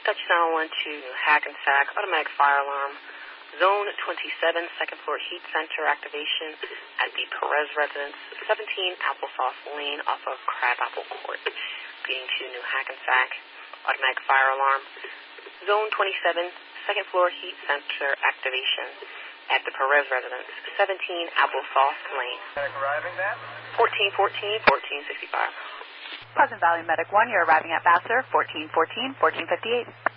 Touchdown 1 to New Hackensack, automatic fire alarm. Zone 27, second floor heat center activation at the Perez residence, 17 Applesauce Lane off of Crabapple Court. Repeating to New Hackensack, automatic fire alarm. Zone 27, second floor heat center activation at the Perez residence, 17 Applesauce Lane. Arriving there? 1414, 1465. Pleasant Valley Medic 1, you're arriving at Vassar, 1414, 1458.